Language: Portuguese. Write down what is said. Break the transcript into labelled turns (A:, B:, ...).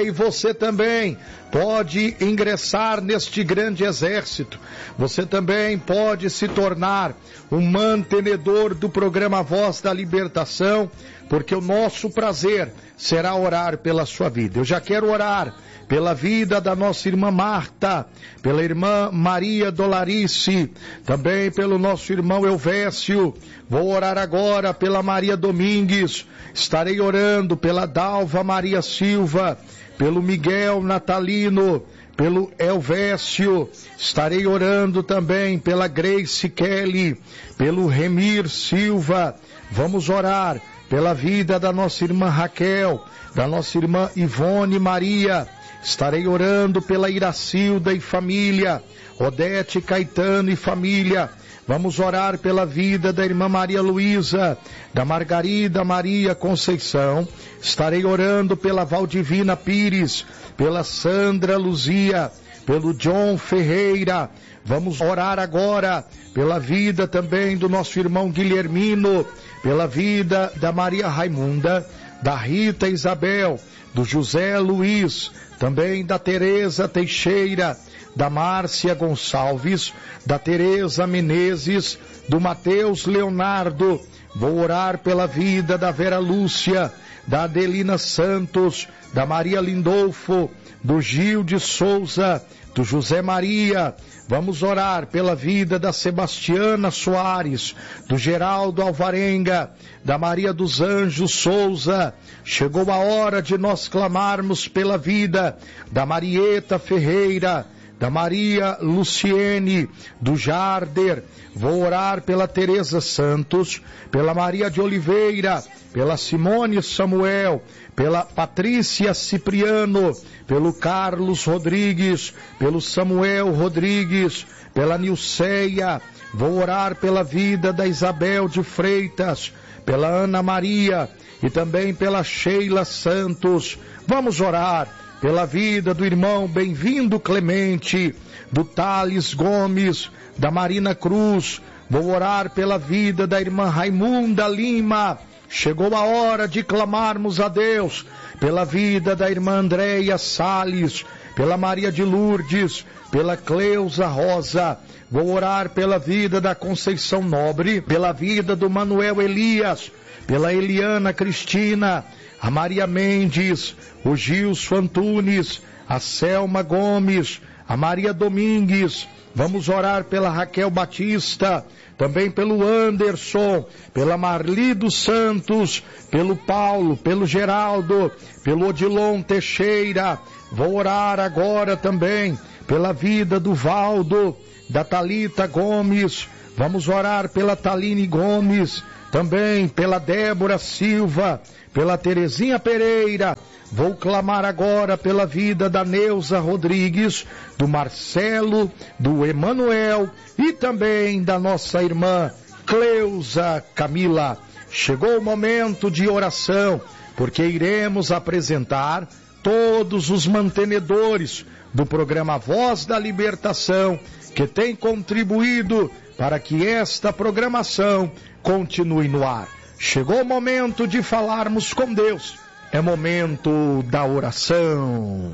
A: e você também pode ingressar neste grande exército. Você também pode se tornar um mantenedor do programa Voz da Libertação, porque o nosso prazer será orar pela sua vida. Eu já quero orar pela vida da nossa irmã Marta, pela irmã Maria Dolarice, também pelo nosso irmão Elvésio. Vou orar agora pela Maria Domingues, estarei orando pela Dalva Maria Silva, pelo Miguel Natalino, pelo Elvésio, estarei orando também pela Grace Kelly, pelo Remir Silva. Vamos orar pela vida da nossa irmã Raquel, da nossa irmã Ivone Maria. Estarei orando pela Iracilda e família, Odete Caetano e família. Vamos orar pela vida da irmã Maria Luísa, da Margarida Maria Conceição. Estarei orando pela Valdivina Pires, pela Sandra Luzia, pelo John Ferreira. Vamos orar agora pela vida também do nosso irmão Guilhermino, pela vida da Maria Raimunda, da Rita Isabel, do José Luiz, também da Tereza Teixeira, da Márcia Gonçalves, da Tereza Menezes, do Mateus Leonardo. Vou orar pela vida da Vera Lúcia, da Adelina Santos, da Maria Lindolfo, do Gil de Souza, do José Maria. Vamos orar pela vida da Sebastiana Soares, do Geraldo Alvarenga, da Maria dos Anjos Souza. Chegou a hora de nós clamarmos pela vida da Marieta Ferreira, da Maria Luciene, do Jarder. Vou orar pela Tereza Santos, pela Maria de Oliveira, pela Simone Samuel, pela Patrícia Cipriano, pelo Carlos Rodrigues, pelo Samuel Rodrigues, pela Nilceia. Vou orar pela vida da Isabel de Freitas, pela Ana Maria e também pela Sheila Santos. Vamos orar pela vida do irmão Bem-vindo Clemente, do Thales Gomes, da Marina Cruz. Vou orar pela vida da irmã Raimunda Lima. Chegou a hora de clamarmos a Deus pela vida da irmã Andréia Salles, pela Maria de Lourdes, pela Cleusa Rosa. Vou orar pela vida da Conceição Nobre, pela vida do Manuel Elias, pela Eliana Cristina, a Maria Mendes, o Gilson Antunes, a Selma Gomes, a Maria Domingues. Vamos orar pela Raquel Batista, também pelo Anderson, pela Marli dos Santos, pelo Paulo, pelo Geraldo, pelo Odilon Teixeira. Vou orar agora também pela vida do Valdo, da Thalita Gomes. Vamos orar pela Taline Gomes, também pela Débora Silva, pela Terezinha Pereira. Vou clamar agora pela vida da Neuza Rodrigues, do Marcelo, do Emanuel e também da nossa irmã Cleusa Camila. Chegou o momento de oração, porque iremos apresentar todos os mantenedores do programa Voz da Libertação, que tem contribuído para que esta programação continue no ar. Chegou o momento de falarmos com Deus. É momento da oração.